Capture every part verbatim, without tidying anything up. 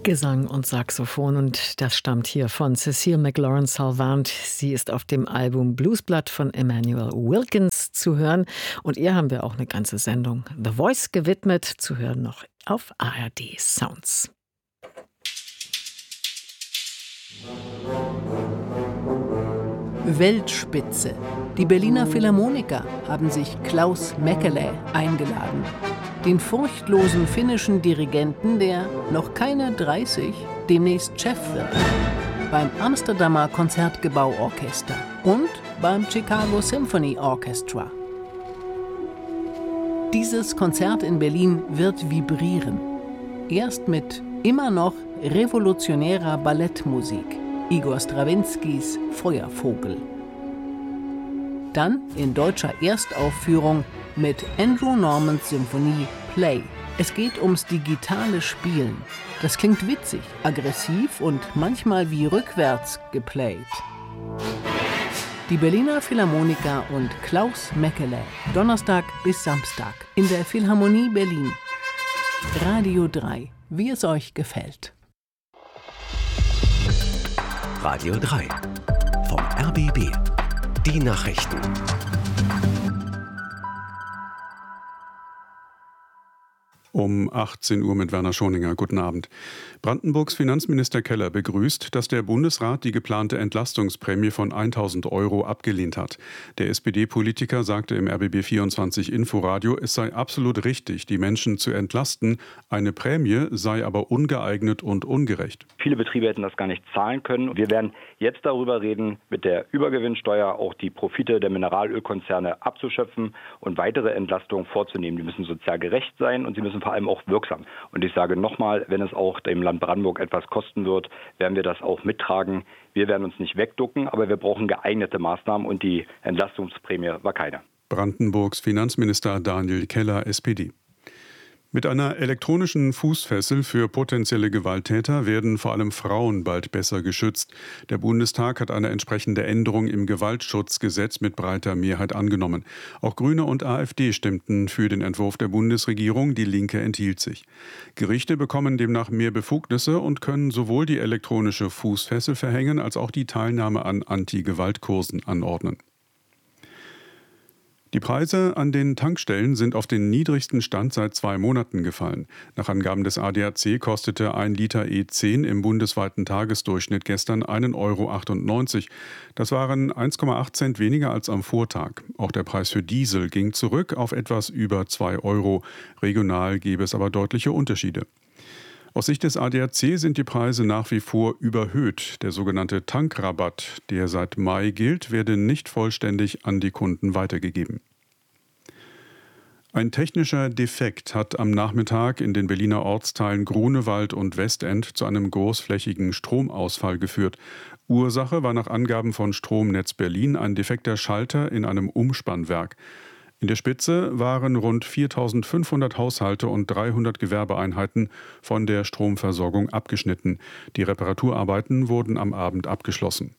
Gesang und Saxophon, und das stammt hier von Cecile McLaurin-Salvant. Sie ist auf dem Album Bluesblood von Emmanuel Wilkins zu hören, und ihr haben wir auch eine ganze Sendung The Voice gewidmet, zu hören noch auf A R D Sounds. Weltspitze. Die Berliner Philharmoniker haben sich Klaus Mäkelä eingeladen. Den furchtlosen finnischen Dirigenten, der, noch keine dreißig, demnächst Chef wird. Beim Amsterdamer Konzertgebauorchester und beim Chicago Symphony Orchestra. Dieses Konzert in Berlin wird vibrieren. Erst mit immer noch revolutionärer Ballettmusik, Igor Strawinskys Feuervogel. Dann in deutscher Erstaufführung mit Andrew Normans Symphonie Play. Es geht ums digitale Spielen. Das klingt witzig, aggressiv und manchmal wie rückwärts geplayt. Die Berliner Philharmoniker und Klaus Mäkelä, Donnerstag bis Samstag in der Philharmonie Berlin. Radio drei, wie es euch gefällt. Radio drei vom R B B. Die Nachrichten. Um achtzehn Uhr mit Werner Schoninger. Guten Abend. Brandenburgs Finanzminister Keller begrüßt, dass der Bundesrat die geplante Entlastungsprämie von tausend Euro abgelehnt hat. Der S P D-Politiker sagte im R B B vierundzwanzig Inforadio, es sei absolut richtig, die Menschen zu entlasten. Eine Prämie sei aber ungeeignet und ungerecht. Viele Betriebe hätten das gar nicht zahlen können. Wir werden jetzt darüber reden, mit der Übergewinnsteuer auch die Profite der Mineralölkonzerne abzuschöpfen und weitere Entlastungen vorzunehmen. Die müssen sozial gerecht sein und sie müssen vor allem auch wirksam. Und ich sage nochmal, wenn es auch dem Land Brandenburg etwas kosten wird, werden wir das auch mittragen. Wir werden uns nicht wegducken, aber wir brauchen geeignete Maßnahmen und die Entlastungsprämie war keine. Brandenburgs Finanzminister Daniel Keller, S P D. Mit einer elektronischen Fußfessel für potenzielle Gewalttäter werden vor allem Frauen bald besser geschützt. Der Bundestag hat eine entsprechende Änderung im Gewaltschutzgesetz mit breiter Mehrheit angenommen. Auch Grüne und AfD stimmten für den Entwurf der Bundesregierung, die Linke enthielt sich. Gerichte bekommen demnach mehr Befugnisse und können sowohl die elektronische Fußfessel verhängen, als auch die Teilnahme an Anti-Gewalt-Kursen anordnen. Die Preise an den Tankstellen sind auf den niedrigsten Stand seit zwei Monaten gefallen. Nach Angaben des A D A C kostete ein Liter E zehn im bundesweiten Tagesdurchschnitt gestern ein Euro achtundneunzig. Das waren eins Komma acht Cent weniger als am Vortag. Auch der Preis für Diesel ging zurück auf etwas über zwei Euro. Regional gäbe es aber deutliche Unterschiede. Aus Sicht des A D A C sind die Preise nach wie vor überhöht. Der sogenannte Tankrabatt, der seit Mai gilt, werde nicht vollständig an die Kunden weitergegeben. Ein technischer Defekt hat am Nachmittag in den Berliner Ortsteilen Grunewald und Westend zu einem großflächigen Stromausfall geführt. Ursache war nach Angaben von Stromnetz Berlin ein defekter Schalter in einem Umspannwerk. In der Spitze waren rund viertausendfünfhundert Haushalte und dreihundert Gewerbeeinheiten von der Stromversorgung abgeschnitten. Die Reparaturarbeiten wurden am Abend abgeschlossen.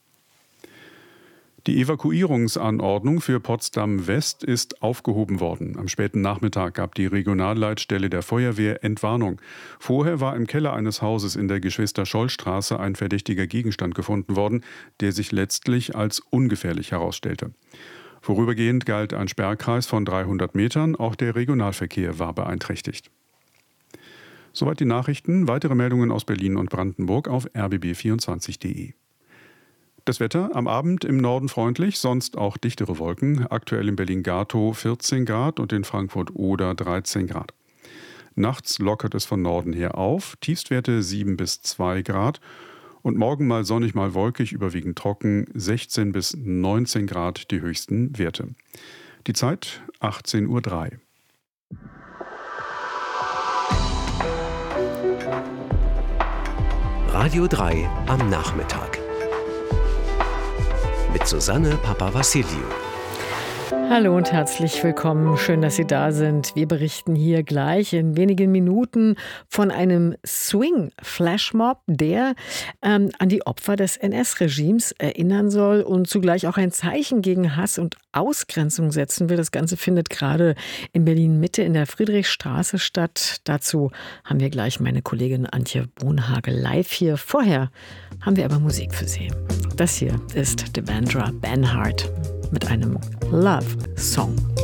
Die Evakuierungsanordnung für Potsdam West ist aufgehoben worden. Am späten Nachmittag gab die Regionalleitstelle der Feuerwehr Entwarnung. Vorher war im Keller eines Hauses in der Geschwister-Scholl-Straße ein verdächtiger Gegenstand gefunden worden, der sich letztlich als ungefährlich herausstellte. Vorübergehend galt ein Sperrkreis von dreihundert Metern, auch der Regionalverkehr war beeinträchtigt. Soweit die Nachrichten, weitere Meldungen aus Berlin und Brandenburg auf r b b vierundzwanzig punkt d e. Das Wetter am Abend im Norden freundlich, sonst auch dichtere Wolken, aktuell in Berlin-Gatow vierzehn Grad und in Frankfurt-Oder dreizehn Grad. Nachts lockert es von Norden her auf, Tiefstwerte sieben bis zwei Grad. Und morgen mal sonnig, mal wolkig, überwiegend trocken, sechzehn bis neunzehn Grad die höchsten Werte. Die Zeit achtzehn Uhr drei. Radio drei am Nachmittag. Mit Susanne Papavassiliou. Hallo und herzlich willkommen. Schön, dass Sie da sind. Wir berichten hier gleich in wenigen Minuten von einem Swing-Flashmob, der ähm, an die Opfer des N S-Regimes erinnern soll und zugleich auch ein Zeichen gegen Hass und Ausgrenzung setzen will. Das Ganze findet gerade in Berlin-Mitte in der Friedrichstraße statt. Dazu haben wir gleich meine Kollegin Antje Bohnhage live hier. Vorher haben wir aber Musik für Sie. Das hier ist Devendra Banhart mit einem Love Song.